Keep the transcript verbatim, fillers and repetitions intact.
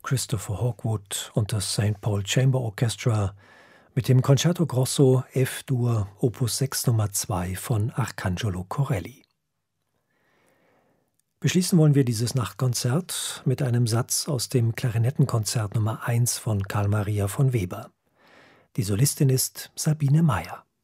Christopher Hogwood und das Saint Paul Chamber Orchestra mit dem Concerto Grosso F-Dur Opus sechs Nummer zwei von Arcangelo Corelli. Beschließen wollen wir dieses Nachtkonzert mit einem Satz aus dem Klarinettenkonzert Nummer eins von Carl Maria von Weber. Die Solistin ist Sabine Meyer.